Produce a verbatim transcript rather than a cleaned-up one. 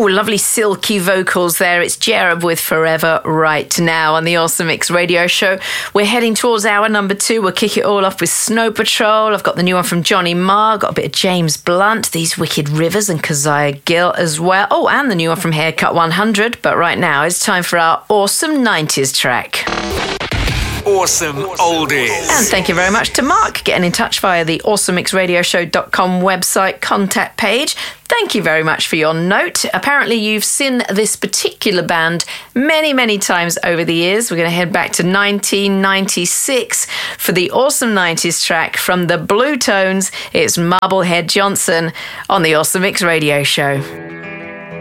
Ooh, lovely silky vocals there. It's Jereb with Forever Right Now on the Awesome Mix Radio Show. We're heading towards hour number two. We'll kick it all off with Snow Patrol. I've got the new one from Johnny Marr. Got a bit of James Blunt, These Wicked Rivers, and Keziah Gill as well. Oh, and the new one from Haircut one hundred. But right now, it's time for our awesome nineties track. Awesome Oldies. And thank you very much to Mark getting in touch via the awesome mix radio show dot com website contact page. Thank you very much for your note. Apparently you've seen this particular band many, many times over the years. We're going to head back to nineteen ninety-six for the awesome nineties track from the Blue Tones. It's Marblehead Johnson on the Awesome Mix Radio Show.